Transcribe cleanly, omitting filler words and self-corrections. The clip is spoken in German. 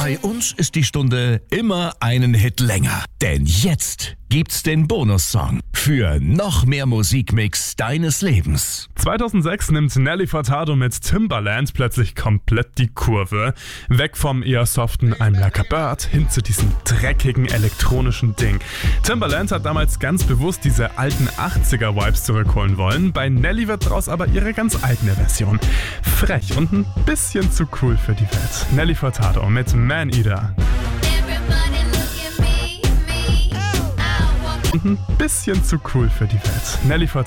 Bei uns ist die Stunde immer einen Hit länger. Denn jetzt gibt's den Bonussong für noch mehr Musikmix deines Lebens. 2006 nimmt Nelly Furtado mit Timbaland plötzlich komplett die Kurve. Weg vom eher soften I'm Like a Bird hin zu diesem dreckigen elektronischen Ding. Timbaland hat damals ganz bewusst diese alten 80er-Vibes zurückholen wollen. Bei Nelly wird draus aber ihre ganz eigene Version. Frech und ein bisschen zu cool für die Welt. Nelly Furtado mit Man Eater. Und ein bisschen zu cool für die Welt. Nelly Furtado.